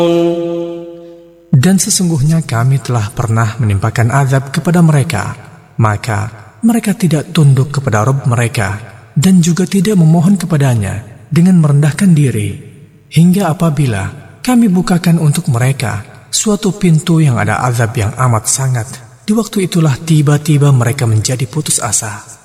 Dan sesungguhnya kami telah pernah menimpakan azab kepada mereka, maka mereka tidak tunduk kepada Rabb mereka dan juga tidak memohon kepadanya dengan merendahkan diri, hingga apabila kami bukakan untuk mereka suatu pintu yang ada azab yang amat sangat, di waktu itulah tiba-tiba mereka menjadi putus asa.